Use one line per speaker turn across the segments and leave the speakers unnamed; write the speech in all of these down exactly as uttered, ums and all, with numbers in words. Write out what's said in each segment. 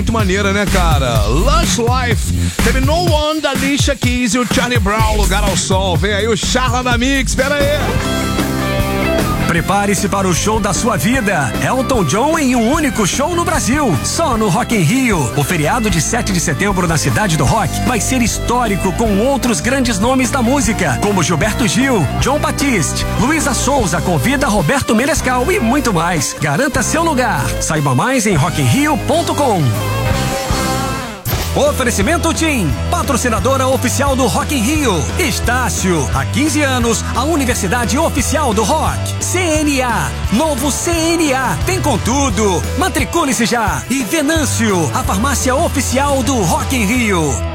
Muito maneira, né, cara? Lush Life. Teve No One da Alicia Keys e o Charlie Brown, Lugar ao Sol. Vem aí o Charla da Mix, pera aí.
Prepare-se para o show da sua vida. Elton John em um único show no Brasil. Só no Rock in Rio. O feriado de sete de setembro na Cidade do Rock vai ser histórico com outros grandes nomes da música, como Gilberto Gil, John Batiste, Luísa Souza convida Roberto Menescal e muito mais. Garanta seu lugar. Saiba mais em rock in rio ponto com. Oferecimento TIM, patrocinadora oficial do Rock in Rio. Estácio, há quinze anos, a Universidade Oficial do Rock. C N A, novo C N A, tem com tudo. Matricule-se já. E Venâncio, a farmácia oficial do Rock in Rio.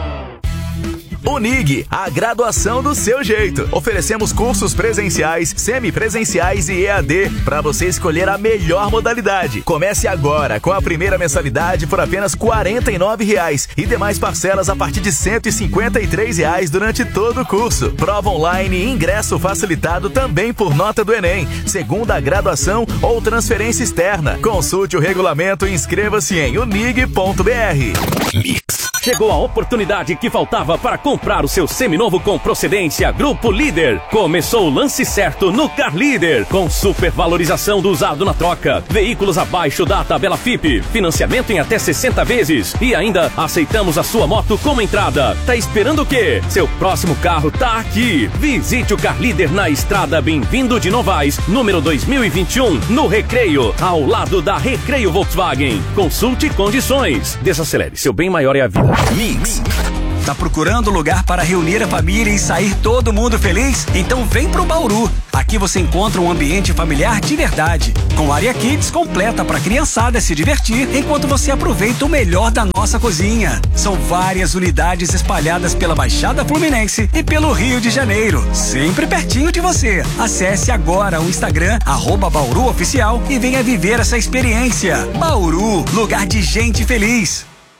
Unig, a graduação do seu jeito. Oferecemos cursos presenciais, semipresenciais e E A D para você escolher a melhor modalidade. Comece agora com a primeira mensalidade por apenas quarenta e nove reais e demais parcelas a partir de cento e cinquenta e três reais durante todo o curso. Prova online e ingresso facilitado também por nota do Enem, segunda graduação ou transferência externa. Consulte o regulamento e inscreva-se em unig ponto br.
Mix. Chegou a oportunidade que faltava para comprar o seu seminovo com procedência Grupo Líder. Começou o lance certo no Car Líder, com supervalorização do usado na troca, veículos abaixo da tabela F I P, financiamento em até sessenta vezes e ainda aceitamos a sua moto como entrada. Tá esperando o quê? Seu próximo carro tá aqui. Visite o Car Líder na estrada Bem-vindo de Novaes, número dois mil e vinte e um, no Recreio, ao lado da Recreio Volkswagen. Consulte condições. Desacelere, seu bem maior é a vida.
Mix. Tá procurando lugar para reunir a família e sair todo mundo feliz? Então vem pro Bauru. Aqui você encontra um ambiente familiar de verdade, com área kids completa para a criançada se divertir, enquanto você aproveita o melhor da nossa cozinha. São várias unidades espalhadas pela Baixada Fluminense e pelo Rio de Janeiro, sempre pertinho de você. Acesse agora o Instagram, arroba Bauru Oficial, e venha viver essa experiência. Bauru, lugar de gente feliz.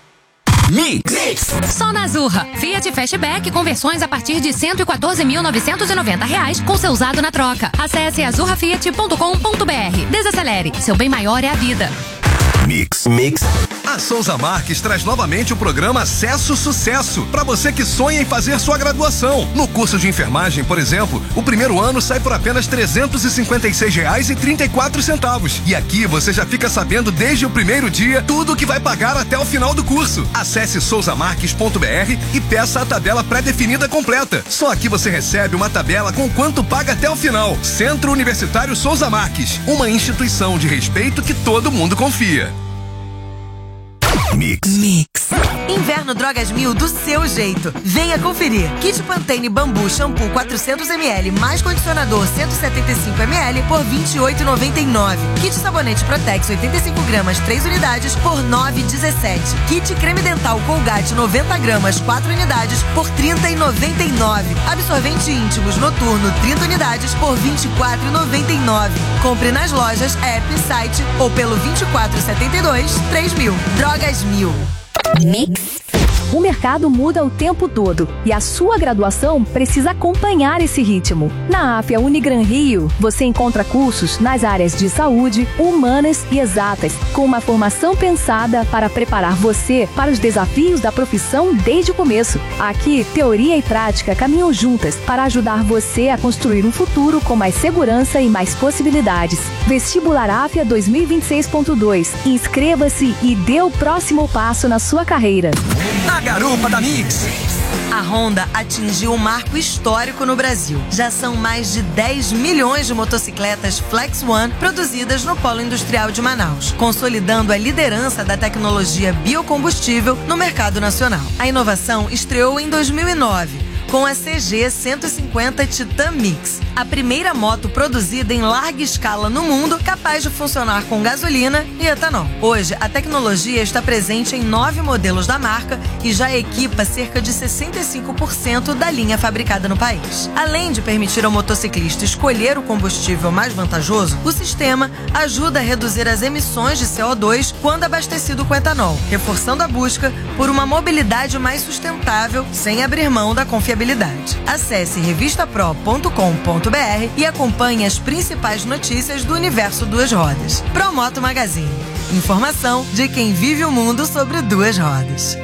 Mix. Mix. Só na Azurra. Fiat Fastback com versões a partir de cento e quatorze mil novecentos e noventa reais com seu usado na troca. Acesse azurra fiat ponto com ponto br. Desacelere. Seu bem maior é a vida.
Mix. Mix. A Souza Marques traz novamente o programa Acesso Sucesso, para você que sonha em fazer sua graduação. No curso de enfermagem, por exemplo, o primeiro ano sai por apenas trezentos e cinquenta e seis reais e trinta e quatro centavos. E aqui você já fica sabendo desde o primeiro dia tudo o que vai pagar até o final do curso. Acesse souza marques ponto br e peça a tabela pré-definida completa. Só aqui você recebe uma tabela com quanto paga até o final. Centro Universitário Souza Marques, uma instituição de respeito que todo mundo confia.
Mix. Mix. Inverno Drogas Mil do seu jeito. Venha conferir. Kit Pantene Bambu Shampoo quatrocentos mililitros mais condicionador cento e setenta e cinco mililitros por vinte e oito reais e noventa e nove centavos. Kit Sabonete Protex oitenta e cinco gramas, três unidades por nove reais e dezessete centavos. Kit Creme Dental Colgate noventa gramas, quatro unidades por trinta reais e noventa e nove centavos. Absorvente Íntimos Noturno trinta unidades por vinte e quatro reais e noventa e nove centavos. Compre nas lojas, app, site ou pelo vinte e quatro setenta e dois, três mil. Drogas Mil.
Mix. O mercado muda o tempo todo e a sua graduação precisa acompanhar esse ritmo. Na AFIA Unigran Rio, você encontra cursos nas áreas de saúde, humanas e exatas, com uma formação pensada para preparar você para os desafios da profissão desde o começo. Aqui, teoria e prática caminham juntas para ajudar você a construir um futuro com mais segurança e mais possibilidades. Vestibular AFIA dois mil e vinte e seis ponto dois. Inscreva-se e dê o próximo passo na sua carreira.
A garupa da Mix.
A Honda atingiu um marco histórico no Brasil. Já são mais de dez milhões de motocicletas Flex One produzidas no Polo Industrial de Manaus, consolidando a liderança da tecnologia biocombustível no mercado nacional. A inovação estreou em dois mil e nove. Com a C G cento e cinquenta Titan Mix, a primeira moto produzida em larga escala no mundo capaz de funcionar com gasolina e etanol. Hoje, a tecnologia está presente em nove modelos da marca e já equipa cerca de sessenta e cinco por cento da linha fabricada no país. Além de permitir ao motociclista escolher o combustível mais vantajoso, o sistema ajuda a reduzir as emissões de C O dois quando abastecido com etanol, reforçando a busca por uma mobilidade mais sustentável sem abrir mão da confiabilidade. Acesse revista pro ponto com ponto br e acompanhe as principais notícias do universo duas rodas. Promoto Magazine. Informação de quem vive o mundo sobre duas rodas.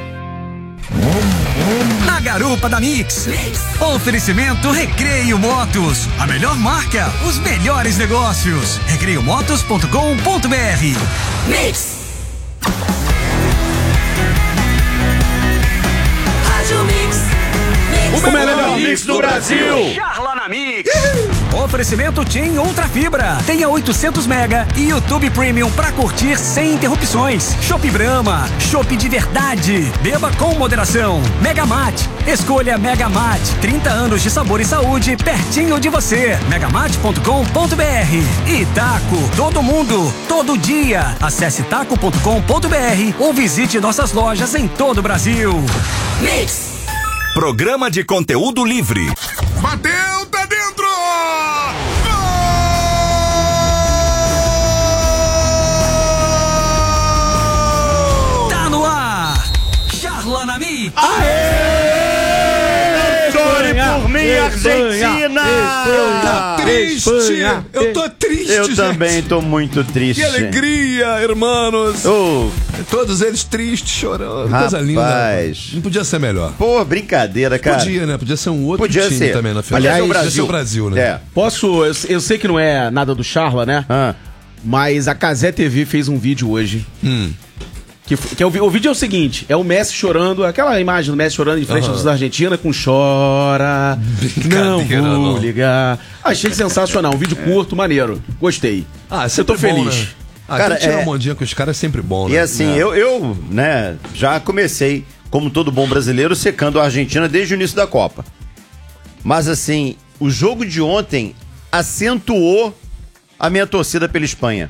Na garupa da Mix. Oferecimento Recreio Motos. A melhor marca, os melhores negócios. recreio motos ponto com ponto br.
Mix. Rádio Mix.
O melhor mix do Brasil.
Charla na Mix. Oferecimento TIM Ultra Fibra. Tenha oitocentos mega e YouTube Premium pra curtir sem interrupções. Chopp Brahma, chopp de verdade. Beba com moderação. Megamate. Escolha Megamate. trinta anos de sabor e saúde pertinho de você. megamate ponto com ponto br. E Taco. Todo mundo, todo dia. Acesse taco ponto com ponto br ou visite nossas lojas em todo o Brasil.
Mix.
Programa de conteúdo livre.
Bateu, tá dentro! Gol!
Tá no ar! Charla na Mix!
Aê! Chore por mim, Argentina!
Eu tô triste!
Espanha.
Eu tô triste,
Eu
gente.
também tô muito triste.
Que alegria, irmãos!
Oh,
Todos eles tristes, chorando.
Rapaz.
Coisa linda. Não podia ser melhor.
pô, brincadeira, cara.
Podia, né? Podia ser um outro
Podia
time
ser.
também na final.
Aliás,
Podia
o
ser o Brasil, né?
É.
Posso, eu, eu sei que não é nada do Charla, né?
Ah.
Mas a Cazé T V fez um vídeo hoje.
Hum.
Que, que é o, vi- o vídeo é o seguinte: é o Messi chorando, aquela imagem do Messi chorando em frente
Aham.
da Argentina com chora. Não
Brincadeira,
vou
não.
ligar. Achei sensacional, um vídeo curto, maneiro. Gostei.
Ah,
eu tô
sempre bom,
feliz.
né? Ah,
Cara,
cara, tirar
é-
uma ondinha com os caras é sempre bom, né?
E assim, eu, eu, né, já comecei, como todo bom brasileiro, secando a Argentina desde o início da Copa. Mas assim, o jogo de ontem acentuou a minha torcida pela Espanha.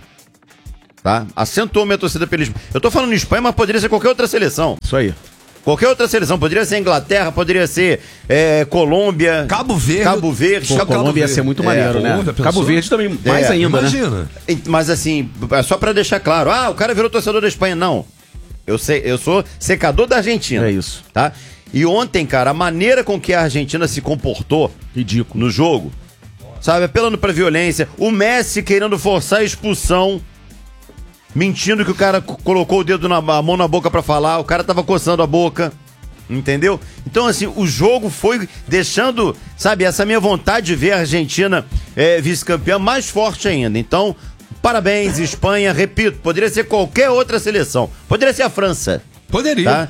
Tá? Acentuou a minha torcida pela Espanha. Eu tô falando em Espanha, mas poderia ser qualquer outra seleção.
Isso aí.
Qualquer outra seleção. Poderia ser Inglaterra, poderia ser é, Colômbia.
Cabo Verde.
Cabo Verde.
Pô,
Cabo
Colômbia ia
Verde.
ser muito
É,
maneiro, né?
Colômbia, pensou?
Cabo Verde também, mais
É,
ainda, né?
Imagina.
Mas assim, é só pra deixar claro, ah, o cara virou torcedor da Espanha. Não. Eu, sei, eu sou secador da Argentina.
É isso.
Tá? E ontem, cara, a maneira com que a Argentina se comportou
Ridículo.
no jogo, sabe, apelando pra violência, o Messi querendo forçar a expulsão, mentindo que o cara co- colocou o dedo na a mão na boca pra falar, o cara tava coçando a boca. Entendeu? Então, assim, o jogo foi deixando, sabe, essa minha vontade de ver a Argentina é, vice-campeã mais forte ainda. Então, parabéns, Espanha. Repito, poderia ser qualquer outra seleção. Poderia ser a França,
Poderia.
tá?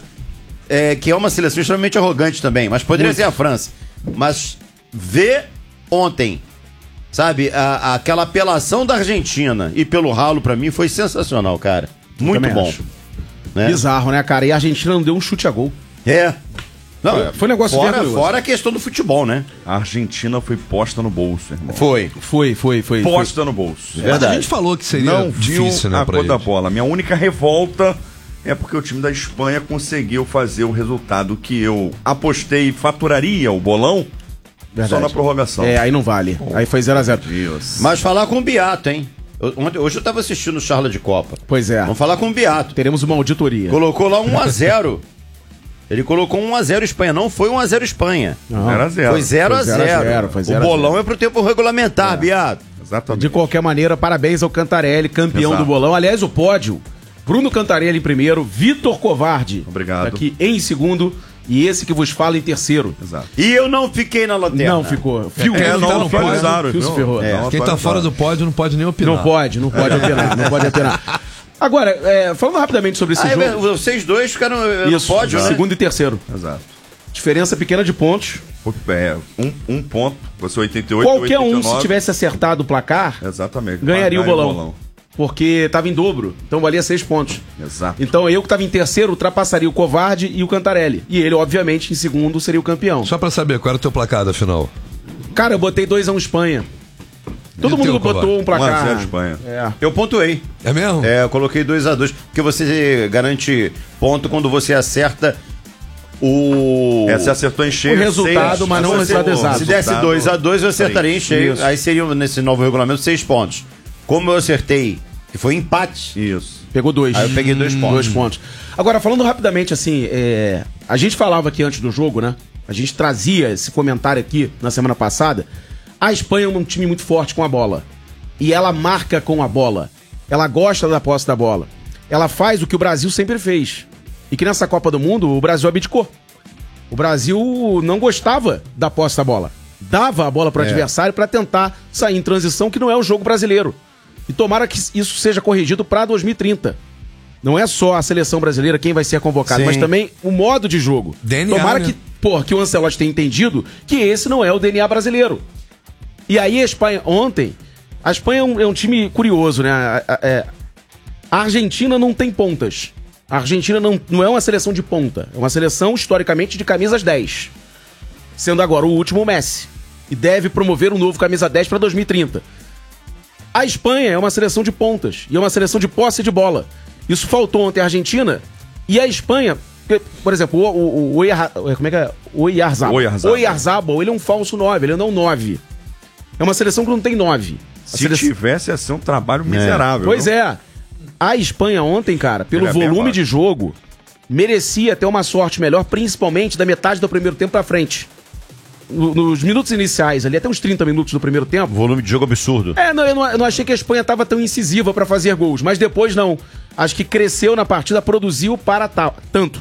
É, que é uma seleção extremamente arrogante também, mas poderia ser a França. Mas ver ontem, sabe, a- aquela apelação da Argentina e pelo ralo, pra mim, foi sensacional, cara. Muito
Também
bom.
acho.
Né?
Bizarro, né, cara? E a Argentina não deu um chute a gol.
É. Não,
Foi- foi um negócio
fora,
vergonhoso.
fora a questão do futebol, né?
A Argentina foi posta no bolso, irmão.
Foi.
Foi, foi, foi.
Posta no bolso.
Mas a gente falou que seria
Não viu
difícil, né,
a
pra
cor da
eles.
bola. Minha única revolta é porque o time da Espanha conseguiu fazer o resultado que eu apostei e faturaria o bolão só na prorrogação.
É, aí não vale. Aí foi zero a zero.
Deus.
Mas falar com o Beato, hein? Eu- ontem- hoje eu tava assistindo o Charla de Copa.
Pois é.
Vamos falar com o Beato.
Teremos uma auditoria.
Colocou lá um a zero. Ele colocou um a zero Espanha. Não foi um a zero Espanha.
Não.
zero a zero.
Foi zero a
Foi zero a
zero.
zero, foi
O
zero a
bolão
zero.
é pro tempo regulamentar, Beato.
Exatamente.
De qualquer maneira, parabéns ao Cantarelli, campeão
Exato.
do bolão. Aliás, o pódio, Bruno Cantarelli em primeiro, Vitor Covarde
Obrigado.
aqui em segundo e esse que vos fala em terceiro.
Exato.
E eu não fiquei na lanterna.
Não ficou. Fio,
É,
Fio
não,
tá
não
no
pode.
pódio, Fio se
Não,
ferrou.
é.
Quem tá fora do pódio não pode nem opinar.
Não pode, não pode opinar, não pode opinar. Agora, é, falando rapidamente sobre esse
Ah, é
jogo.
verdade, vocês dois ficaram eh, no
Isso,
pódio, né?
segundo e terceiro.
Exato.
Diferença pequena de pontos.
É, um, um ponto. Você oitenta e oito,
Qualquer um,
oitenta e nove.
se tivesse acertado o placar,
Exatamente.
ganharia o
Ganha
bolão. Porque tava em dobro, então valia seis pontos.
Exato.
Então eu que tava em terceiro ultrapassaria o Covarde e o Cantarelli. E ele, obviamente, em segundo seria o campeão.
Só pra saber, qual era o teu placar da final?
Cara, eu botei dois a um Espanha. Todo
E o
mundo
teu,
botou
Covarde?
um placar.
um a zero Espanha.
É.
Eu pontuei.
É mesmo?
É, eu coloquei dois a dois. Porque você garante ponto quando você acerta o...
É, você acertou em cheio.
O resultado,
seis,
mas não o
acertou
resultado exato.
Se desse
resultado,
dois a dois, eu acertaria em
três.
cheio.
Isso.
Aí seriam, nesse novo regulamento, seis pontos. Como eu acertei, que foi empate,
Isso.
Pegou dois.
aí eu peguei dois pontos.
Dois pontos. Agora, falando rapidamente assim, é, a gente falava aqui antes do jogo, né? A gente trazia esse comentário aqui na semana passada. A Espanha é um time muito forte com a bola. E ela marca com a bola. Ela gosta da posse da bola. ela faz o que o Brasil sempre fez. E que nessa Copa do Mundo o Brasil abdicou. O Brasil não gostava da posse da bola. Dava a bola pro
É.
adversário para tentar sair em transição, que não é o jogo brasileiro. E tomara que isso seja corrigido para dois mil e trinta. Não é só a seleção brasileira quem vai ser convocado,
Sim.
mas também o modo de jogo.
D N A,
Tomara
né?
que, porra, que o Ancelotti tenha entendido que esse não é o D N A brasileiro. E aí a Espanha, ontem, a Espanha é um, é um time curioso, né? A, a- é- a Argentina não tem pontas. A Argentina não, não é uma seleção de ponta. É uma seleção, historicamente, de camisas dez. Sendo agora o último o Messi. E deve promover um novo camisa dez para dois mil e trinta. A Espanha é uma seleção de pontas. E é uma seleção de posse de bola. Isso faltou ontem à Argentina. E a Espanha, por exemplo, o, o, o, Oiar- como é que é? O Oyarzabal.
Oyarzabal.
Oyarzabal, ele é um falso nove, ele não é um nove. É uma seleção que não tem nove. A
Se
seleção-
tivesse, ia ser um trabalho miserável.
Pois
viu?
é. A Espanha ontem, cara, pelo
Ele é bem
volume
abaixo.
de jogo, merecia ter uma sorte melhor, principalmente da metade do primeiro tempo pra frente. No- Nos minutos iniciais, ali até uns trinta minutos do primeiro tempo.
Volume de jogo absurdo.
É, não, eu, não, eu não achei que a Espanha tava tão incisiva pra fazer gols, mas depois não. Acho que cresceu na partida, produziu para ta- tanto.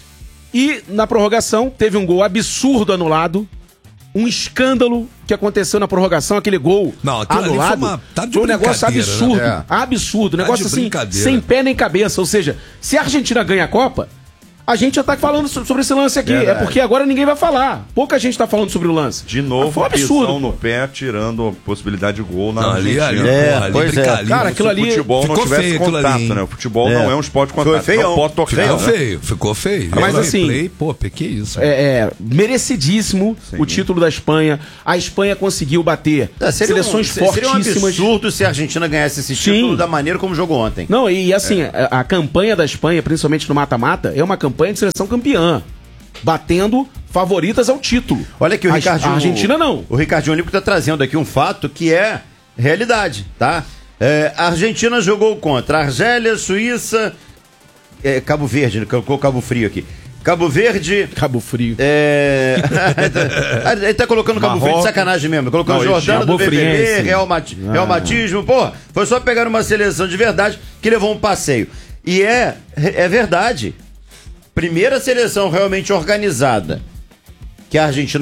E na prorrogação, teve um gol absurdo anulado. Um escândalo que aconteceu na prorrogação, aquele gol
Não, aquilo ali
anulado.
foi uma- tá de
foi um negócio
brincadeira,
absurdo.
né?
Absurdo. Um
Tá
negócio
de
assim,
brincadeira.
sem pé nem cabeça. Ou seja, se a Argentina ganha a Copa, a gente já tá falando so- sobre esse lance aqui.
Verdade.
É porque agora ninguém vai falar. Pouca gente tá falando sobre o lance.
De novo,
Foi um absurdo.
pisão no pé, tirando a possibilidade de gol na
Não, ali-
Argentina.
ali,
É,
pô, ali
pois é.
brincadeira.
Cara, aquilo
Se
ali
o futebol não
ficou
tivesse
feio aquilo
contato,
ali.
né? O futebol
É.
não é um esporte de contato.
Foi feião.
Não pode tocar.
Ficou
né?
feio, ficou feio.
Mas
Eu
assim-
replay, pô, que isso?
É, é, merecidíssimo
Sim.
o título da Espanha. A Espanha conseguiu bater
É, seria
seleções
um, Seria um
fortíssimas.
absurdo se a Argentina ganhasse esse título
Sim.
da maneira como jogou ontem.
Não, e assim, a, a campanha da Espanha, principalmente no mata-mata, é uma campanha de seleção campeã. Batendo favoritas ao título.
Olha que o
a,
Ricardinho...
A Argentina não.
O Ricardinho Olímpico tá trazendo aqui um fato que é realidade, tá? É, a Argentina jogou contra Argélia, Suíça... é, Cabo Verde, né? Colocou Cabo Frio aqui. Cabo Verde...
Cabo Frio.
É... Ele tá colocando Cabo Frio de sacanagem mesmo. Colocando
Não,
Jordana do
Cabo
B B B,
Friense.
Real, Mati...
Ah.
Real Matismo. Pô, foi só pegar uma seleção de verdade que levou um passeio. E é, é verdade. Primeira seleção realmente organizada que a Argentina